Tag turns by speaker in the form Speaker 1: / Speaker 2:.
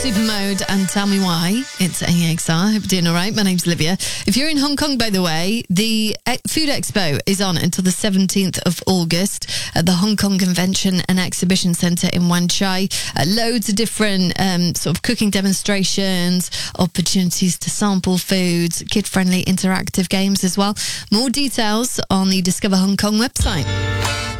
Speaker 1: Supermode and Tell Me Why. It's AXR. Hope you're doing all right. My name's Olivia. If you're in Hong Kong, by the way, the Food Expo is on until the 17th of August at the Hong Kong Convention and Exhibition Centre in Wan Chai. Loads of different sort of cooking demonstrations, opportunities to sample foods, kid-friendly interactive games as well. More details on the Discover Hong Kong website.